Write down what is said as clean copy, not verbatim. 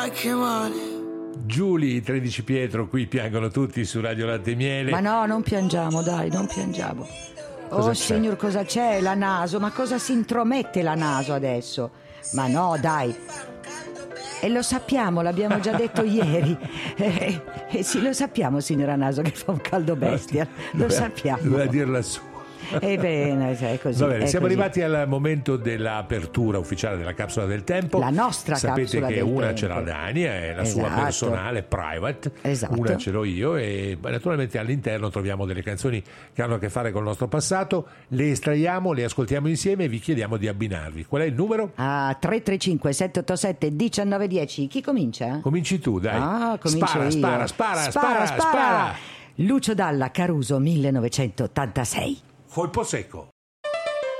che male. Giulia, 13 Pietro, qui piangono tutti su Radio Latte e Miele. Ma no, non piangiamo, dai, non piangiamo. Cosa Oh c'è? signor, cosa c'è? La naso, ma cosa si intromette la naso adesso? Ma no, dai. E lo sappiamo, l'abbiamo già detto ieri. Sì, lo sappiamo, signora Naso, che fa un caldo bestia. Lo sappiamo. Doveva dirla su. Bene, è così. Va bene, è siamo così. arrivati al momento dell'apertura ufficiale della capsula del tempo. La nostra Sapete capsula che del una tempo. ce l'ha Dani, è la sua Esatto. personale, private. Esatto. Una ce l'ho io e naturalmente all'interno troviamo delle canzoni che hanno a che fare con il nostro passato. Le estraiamo, le ascoltiamo insieme e vi chiediamo di abbinarvi. Qual è il numero? 335 787 1910. Chi comincia? Cominci tu, dai. Comincio io. Spara. Lucio Dalla, Caruso, 1986. Colpo secco.